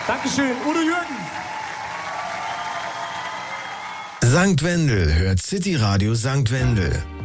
Dankeschön, Udo Jürgens. St. Wendel hört City Radio St. Wendel.